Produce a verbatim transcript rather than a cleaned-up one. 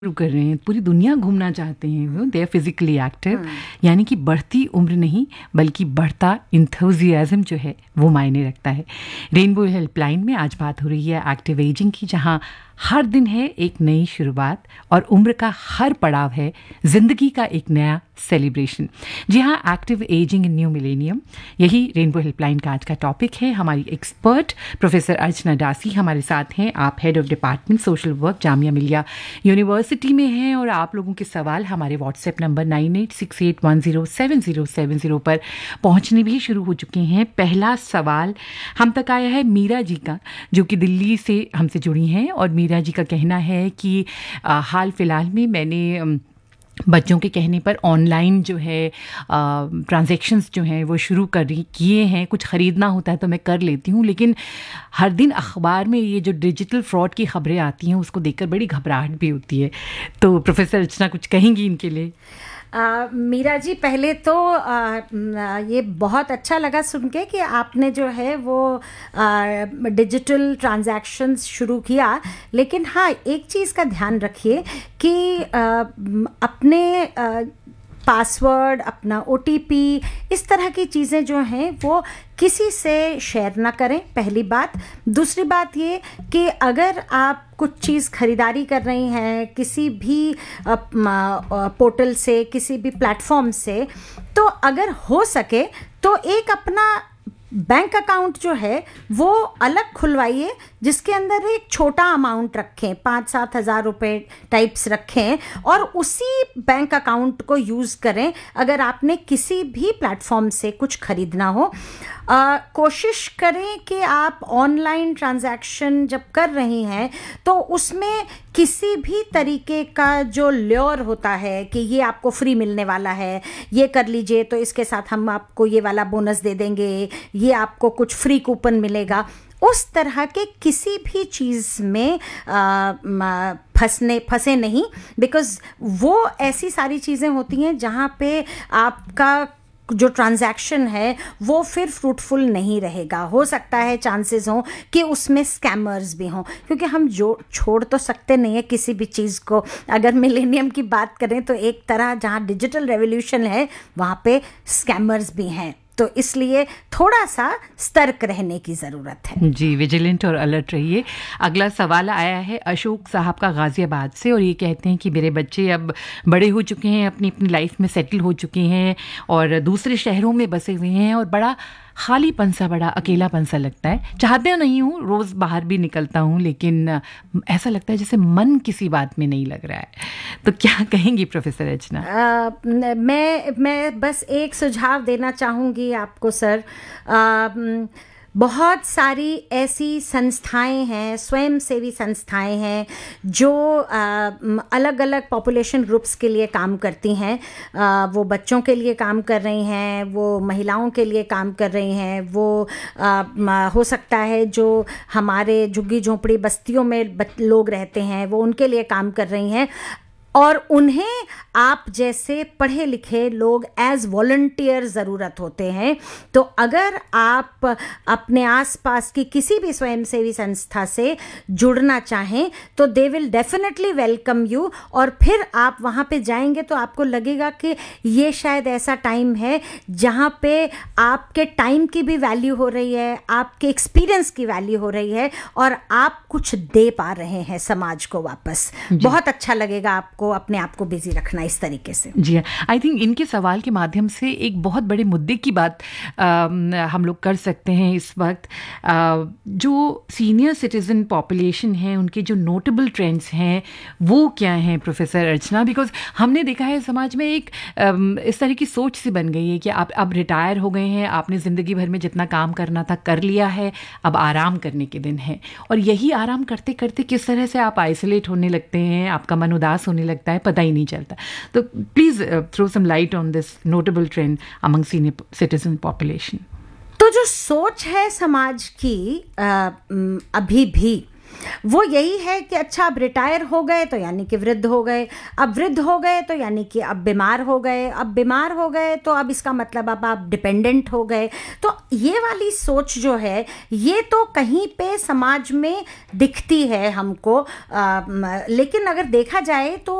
शुरू कर रहे हैं, पूरी दुनिया घूमना चाहते हैं, दे आर फिजिकली एक्टिव, यानी कि बढ़ती उम्र नहीं बल्कि बढ़ता इंथुजियाज्म जो है वो मायने रखता है। रेनबो हेल्पलाइन में आज बात हो रही है एक्टिव एजिंग की, जहां हर दिन है एक नई शुरुआत और उम्र का हर पड़ाव है जिंदगी का एक नया सेलिब्रेशन। जी हाँ, एक्टिव एजिंग इन न्यू मिलेनियम, यही रेनबो हेल्पलाइन का आज का टॉपिक है। हमारी एक्सपर्ट प्रोफेसर अर्चना दासी हमारे साथ हैं। आप head of department social work Jamia Millia university में हैं और आप लोगों के सवाल हमारे WhatsApp number nine eight six eight one zero seven zero seven zero पर पहुंचने भी शुरू हो चुके हैं। पहला सवाल हम तक आया है मीरा जी का, जो कि दिल्ली से हमसे जुड़ी हैं, और मीरा जी का कहना है कि आ, हाल फिलहाल में मैंने बच्चों के कहने पर ऑनलाइन जो है ट्रांजैक्शंस जो हैं वो शुरू कर किए हैं। कुछ ख़रीदना होता है तो मैं कर लेती हूँ, लेकिन हर दिन अखबार में ये जो डिजिटल फ्रॉड की खबरें आती हैं उसको देखकर बड़ी घबराहट भी होती है। तो प्रोफेसर अर्चना कुछ कहेंगी इनके लिए? आ, मीरा जी, पहले तो आ, ये बहुत अच्छा लगा सुन के कि आपने जो है वो डिजिटल ट्रांजैक्शंस शुरू किया, लेकिन हाँ, एक चीज़ का ध्यान रखिए कि आ, अपने आ, पासवर्ड, अपना ओ टी पी, इस तरह की चीज़ें जो हैं वो किसी से शेयर ना करें, पहली बात। दूसरी बात ये कि अगर आप कुछ चीज़ खरीदारी कर रही हैं किसी भी पोर्टल से, किसी भी प्लेटफॉर्म से, तो अगर हो सके तो एक अपना बैंक अकाउंट जो है वो अलग खुलवाइए, जिसके अंदर एक छोटा अमाउंट रखें, पाँच सात हज़ार रुपये टाइप्स रखें, और उसी बैंक अकाउंट को यूज़ करें अगर आपने किसी भी प्लेटफॉर्म से कुछ खरीदना हो। आ, कोशिश करें कि आप ऑनलाइन ट्रांजैक्शन जब कर रही हैं तो उसमें किसी भी तरीके का जो ल्योर होता है कि ये आपको फ्री मिलने वाला है, ये कर लीजिए तो इसके साथ हम आपको ये वाला बोनस दे देंगे, ये आपको कुछ फ्री कूपन मिलेगा, उस तरह के किसी भी चीज़ में फंसने फंसे नहीं, बिकॉज़ वो ऐसी सारी चीज़ें होती हैं जहाँ पे आपका जो ट्रांजैक्शन है वो फिर फ्रूटफुल नहीं रहेगा। हो सकता है चांसेस हों कि उसमें स्कैमर्स भी हों, क्योंकि हम जो छोड़ तो सकते नहीं है किसी भी चीज़ को। अगर मिलेनियम की बात करें तो एक तरह जहाँ डिजिटल रेवोल्यूशन है वहाँ पे स्कैमर्स भी हैं, तो इसलिए थोड़ा सा सतर्क रहने की ज़रूरत है। जी, विजिलेंट और अलर्ट रहिए। अगला सवाल आया है अशोक साहब का गाज़ियाबाद से, और ये कहते हैं कि मेरे बच्चे अब बड़े हो चुके हैं, अपनी अपनी लाइफ में सेटल हो चुके हैं और दूसरे शहरों में बसे हुए हैं, और बड़ा खालीपन सा, बड़ा अकेलापन सा लगता है। चाहते नहीं हूँ, रोज़ बाहर भी निकलता हूँ, लेकिन ऐसा लगता है जैसे मन किसी बात में नहीं लग रहा है। तो क्या कहेंगी प्रोफेसर अर्चना? मैं मैं बस एक सुझाव देना चाहूँगी आपको सर। आ, बहुत सारी ऐसी संस्थाएं हैं, स्वयंसेवी संस्थाएं हैं जो अलग अलग पॉपुलेशन ग्रुप्स के लिए काम करती हैं। आ, वो बच्चों के लिए काम कर रही हैं, वो महिलाओं के लिए काम कर रही हैं, वो आ, हो सकता है जो हमारे झुग्गी झोंपड़ी बस्तियों में लोग रहते हैं वो उनके लिए काम कर रही हैं, और उन्हें आप जैसे पढ़े लिखे लोग एज वॉलंटियर ज़रूरत होते हैं। तो अगर आप अपने आसपास की किसी भी स्वयंसेवी संस्था से जुड़ना चाहें तो they will definitely welcome you, और फिर आप वहाँ पे जाएंगे तो आपको लगेगा कि ये शायद ऐसा टाइम है जहाँ पे आपके टाइम की भी वैल्यू हो रही है, आपके एक्सपीरियंस की वैल्यू हो रही है, और आप कुछ दे पा रहे हैं समाज को वापस। बहुत अच्छा लगेगा आपको को अपने आप को बिजी रखना इस तरीके से। जी, आई थिंक इनके सवाल के माध्यम से एक बहुत बड़े मुद्दे की बात आ, हम लोग कर सकते हैं इस वक्त। आ, जो सीनियर सिटीजन पॉपुलेशन है उनके जो नोटेबल ट्रेंड्स हैं वो क्या हैं प्रोफेसर अर्चना? बिकॉज हमने देखा है समाज में एक आ, इस तरह की सोच सी बन गई है कि आप अब रिटायर हो गए हैं, आपने ज़िंदगी भर में जितना काम करना था कर लिया है, अब आराम करने के दिन है, और यही आराम करते करते किस तरह से आप आइसोलेट होने लगते हैं, आपका मन उदास होने लगता है, पता ही नहीं चलता। तो please throw some light on this notable trend among senior citizen population. तो जो सोच है समाज की आ, अभी भी वो यही है कि अच्छा अब रिटायर हो गए तो यानी कि वृद्ध हो गए, अब वृद्ध हो गए तो यानी कि अब बीमार हो गए, अब बीमार हो गए तो अब इसका मतलब अब आप डिपेंडेंट हो गए। तो ये वाली सोच जो है ये तो कहीं पे समाज में दिखती है हमको, आ, लेकिन अगर देखा जाए तो